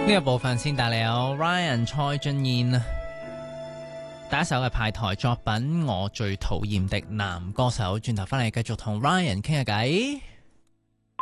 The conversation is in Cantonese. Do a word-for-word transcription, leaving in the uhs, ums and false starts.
呢個部分先帶嚟有 Ryan 蔡俊彥第一首嘅派台作品《我最討厭的男歌手》，轉頭翻嚟繼續同 Ryan 傾下偈。